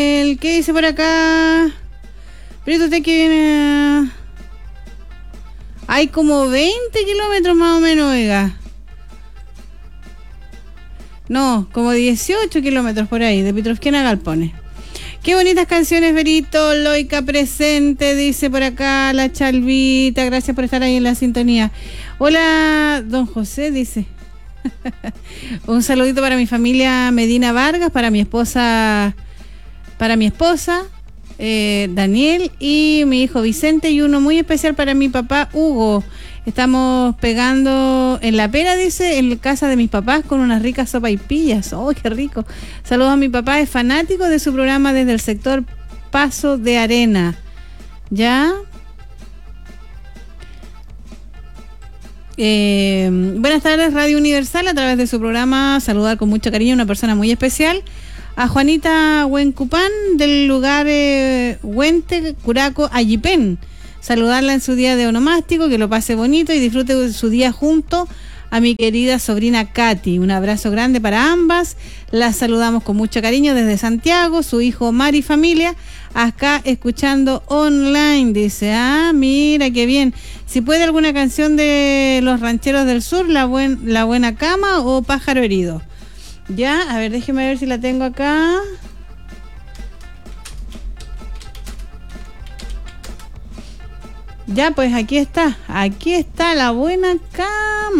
¿Qué dice por acá? Pero usted que viene... Hay como 20 kilómetros más o menos, oiga. No, como 18 kilómetros por ahí, de Pitrovskena a Galpones. Qué bonitas canciones, Verito, Loica presente, dice por acá la Chalvita, gracias por estar ahí en la sintonía. Hola, don José, dice. Un saludito para mi familia Medina Vargas, para mi esposa, Daniel y mi hijo Vicente, y uno muy especial para mi papá Hugo. Estamos pegando en la pera, dice, en casa de mis papás con unas ricas sopaipillas. ¡Oh, qué rico! Saludos a mi papá, es fanático de su programa desde el sector Paso de Arena. ¿Ya? Buenas tardes, Radio Universal, a través de su programa, saludar con mucho cariño a una persona muy especial, a Juanita Huencupán, del lugar Huente, Curaco, Ayipén. Saludarla en su día de onomástico, que lo pase bonito y disfrute de su día junto a mi querida sobrina Katy. Un abrazo grande para ambas. Las saludamos con mucho cariño desde Santiago, su hijo Omar y familia, acá escuchando online. Dice, mira qué bien. Si puede alguna canción de Los Rancheros del Sur, La Buena Cama o Pájaro Herido. Ya, a ver, déjeme ver si la tengo acá. Ya, pues aquí está La Buena Cama.